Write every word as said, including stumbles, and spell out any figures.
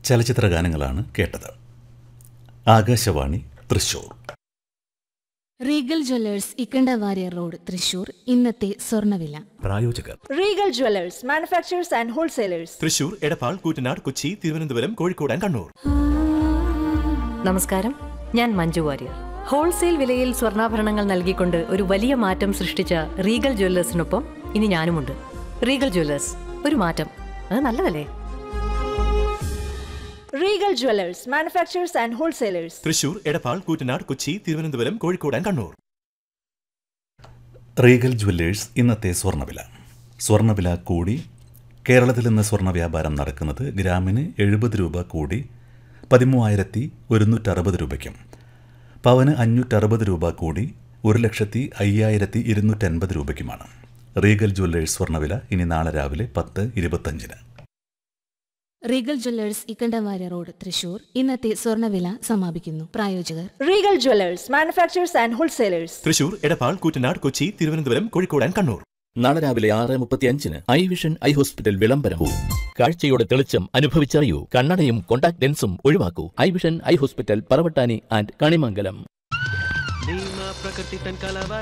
ചലച്ചിത്ര ഗാനങ്ങളാണ് കേട്ടത്. Akashvani Thrissur. Regal Jewellers Ikkanda Warrier road Thrissur. ഇന്നത്തെ സ്വർണ്ണവില. പ്രായോജകർ Regal Jewellers manufacturers and wholesalers Thrissur, Edappal, Koottanad, Kochi, Thiruvananthapuram, Kozhikode and Kannur. നമസ്കാരം, ഞാൻ മഞ്ജു വാര്യർ. ഹോൾസെയിൽ വിലയിൽ സ്വർണ്ണാഭരണങ്ങൾ നൽകിക്കൊണ്ട് ഒരു വലിയ മാറ്റം സൃഷ്ടിച്ച റീഗൽ ജ്വല്ലേഴ്സിനൊപ്പം ഇനി ഞാനുമുണ്ട്. റീഗൽ ജ്വല്ലേഴ്സ്, ഒരു മാറ്റം, അത് നല്ലതല്ലേ? Regal Jewellers manufacturers and wholesalers Thrissur, Edappal, Koottanad, Kochi, Thiruvananthapuram, Kozhikode and Kannur. Regal Jewellers ഇന്നത്തെ സ്വർണ്ണവില. സ്വർണ്ണവില കൂടി. കേരളത്തിൽ ഇന്ന് സ്വർണ്ണ വ്യാപാരം നടക്കുന്നത് ഗ്രാമിന് എഴുപത് രൂപ കൂടി പതിമൂവായിരത്തി ഒരുന്നൂറ്ററുപത് രൂപയ്ക്കും, പവന് അഞ്ഞൂറ്ററുപത് രൂപ കൂടി ഒരു ലക്ഷത്തി അയ്യായിരത്തി ഇരുന്നൂറ്റൻപത് രൂപയ്ക്കുമാണ്. റീഗൽ ജ്വല്ലേഴ്സ് സ്വർണ്ണവില ഇനി നാളെ രാവിലെ പത്ത് ഇരുപത്തഞ്ചിന്. Regal Jewellers Ikkanda Warrier road Thrissur. ഇന്നത്തെ സ്വർണ്ണവില സമാപിക്കുന്നു. പ്രായോജകർ Regal Jewellers manufacturers and wholesalers Thrissur, Edappal, Koottanad, Kochi, Thiruvananthapuram, Kozhikode and Kannur. നാളെ രാവിലെ ആറ് മുപ്പത്തി അഞ്ചിന് ഐ വിഷൻ ഐ ഹോസ്പിറ്റൽ വിളംബരവും. കാഴ്ചയുടെ തെളിച്ചം അനുഭവിച്ചറിയൂ. കണ്ണടയും contact ലെൻസും ഒഴിവാക്കൂ. I vision eye hospital, Paravattani and Kanimangalam.